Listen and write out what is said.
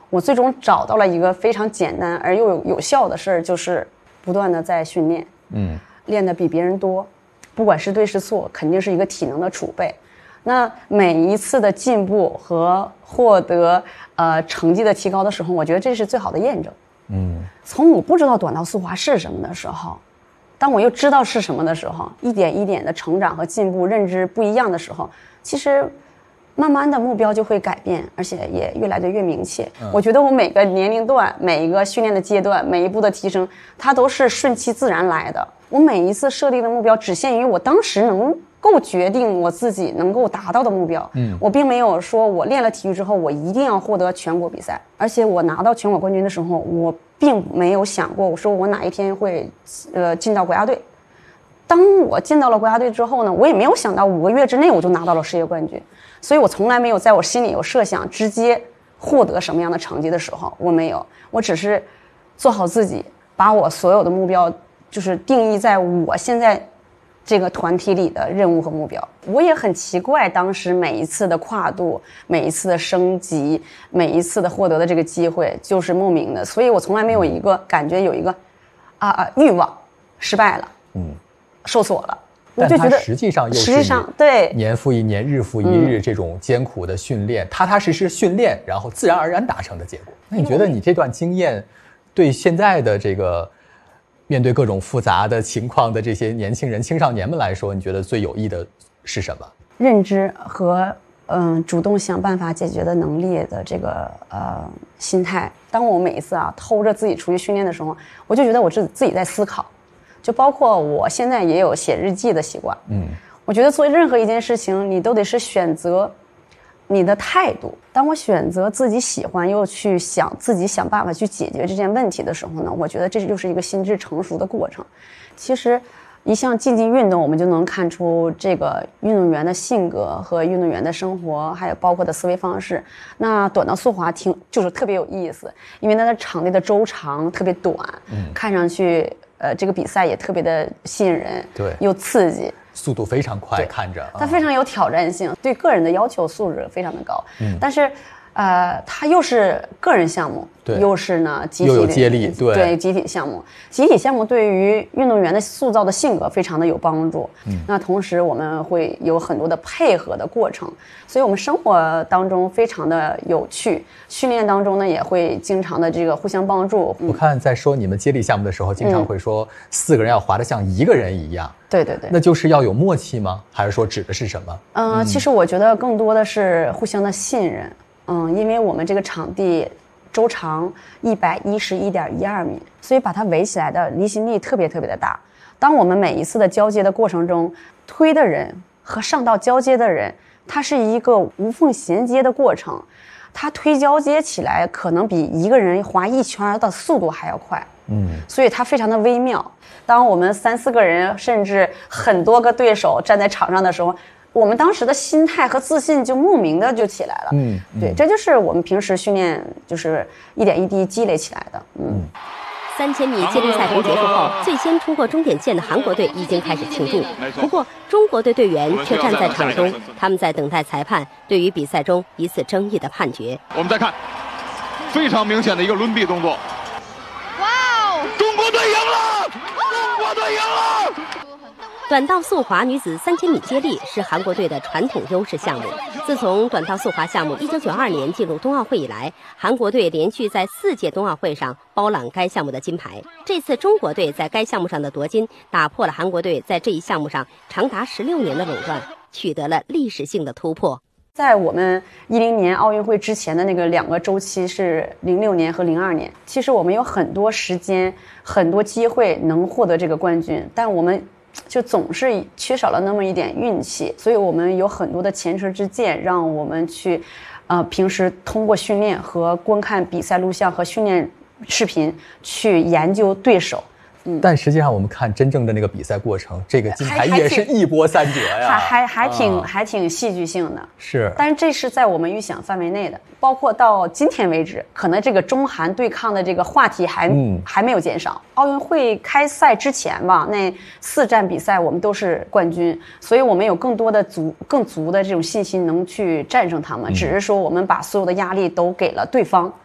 我最终找到了一个非常简单而又有效的事儿，就是不断的在训练，练得比别人多，不管是对是错，肯定是一个体能的储备。那每一次的进步和获得成绩的提高的时候，我觉得这是最好的验证。从我不知道短道速滑是什么的时候，当我又知道是什么的时候，一点一点的成长和进步，认知不一样的时候，其实慢慢的目标就会改变，而且也越来越明确。我觉得我每个年龄段，每一个训练的阶段，每一步的提升，它都是顺其自然来的。我每一次设定的目标只限于我当时能够决定我自己能够达到的目标。我并没有说我练了体育之后我一定要获得全国比赛，而且我拿到全国冠军的时候，我并没有想过我说我哪一天会进到国家队。当我进到了国家队之后呢，我也没有想到5个月之内我就拿到了世界冠军，所以我从来没有在我心里有设想直接获得什么样的成绩的时候，我没有，我只是做好自己，把我所有的目标就是定义在我现在这个团体里的任务和目标。我也很奇怪，当时每一次的跨度，每一次的升级，每一次的获得的这个机会就是莫名的，所以我从来没有一个感觉有一个欲望失败了，受挫了。我就觉得实际上又是对年复一年日复一日这种艰苦的训练，踏踏实实训练，然后自然而然达成的结果。那你觉得你这段经验对现在的这个面对各种复杂的情况的这些年轻人青少年们来说，你觉得最有益的是什么？ 认知和主动想办法解决的能力的这个心态。当我每一次偷着自己出去训练的时候，我就觉得我自己在思考，就包括我现在也有写日记的习惯。我觉得做任何一件事情，你都得是选择你的态度。当我选择自己喜欢，又去自己想办法去解决这件问题的时候呢，我觉得这就是一个心智成熟的过程。其实一项竞技运动，我们就能看出这个运动员的性格和运动员的生活，还有包括的思维方式。那短道速滑就是特别有意思，因为它的场地的周长特别短，看上去这个比赛也特别的吸引人， 对， 又刺激， 速度非常快，看着它非常有挑战性，对个人的要求素质非常的高。但是它又是个人项目， 对， 又是呢集体又有接力， 对集体项目。集体项目对于运动员的塑造的性格非常的有帮助。那同时我们会有很多的配合的过程，所以我们生活当中非常的有趣。训练当中呢，也会经常的这个互相帮助。 我看在说你们接力项目的时候，经常会说4个人要滑得像1个人一样。 对对对， 那就是要有默契吗？还是说指的是什么？ 其实我觉得更多的是互相的信任。因为我们这个场地周长111.12米，所以把它围起来的离心力特别的大。当我们每一次的交接的过程中，推的人和上到交接的人，它是一个无缝衔接的过程，它推交接起来可能比1个人滑1圈的速度还要快。所以它非常的微妙。当我们3、4个人甚至很多个对手站在场上的时候，我们当时的心态和自信就莫名的就起来了。对，这就是我们平时训练就是一点一滴积累起来的。 3000米接力赛程结束后，最先冲过终点线的韩国队已经开始庆祝。不过，中国队队员却站在场中，他们在等待裁判对于比赛中一次争议的判决。 我们再看，非常明显的一个抡臂动作。 哇哦！ 中国队赢了！中国队赢了！ 短道速滑女子3000米接力是韩国队的传统优势项目。自从短道速滑项目1992年进入冬奥会以来，韩国队连续在4届冬奥会上包揽该项目的金牌。这次中国队在该项目上的夺金，打破了韩国队在这一项目上长达16年的垄断，取得了历史性的突破。 在我们10年奥运会之前的那个2个周期是06年和02年，其实我们有很多时间、很多机会能获得这个冠军，但我们就总是缺少了那么一点运气，所以我们有很多的前车之鉴，让我们去平时通过训练和观看比赛录像和训练视频去研究对手。 但实际上我们看真正的那个比赛过程，这个金牌也是一波三折呀， 还挺戏剧性的。 是， 但是这是在我们预想范围内的。包括到今天为止，可能这个中韩对抗的这个话题还没有减少。奥运会开赛之前吧，那4站比赛我们都是冠军，所以我们有更多的更足的这种信心能去战胜他们。只是说我们把所有的压力都给了对方。